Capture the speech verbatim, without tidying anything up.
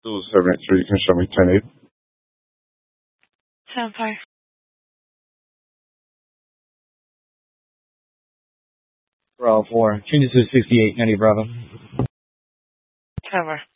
Two seven eight three. You can show me ten eight. Seven five. Bravo four. Changes to sixty-eight, ninety Bravo. Cover.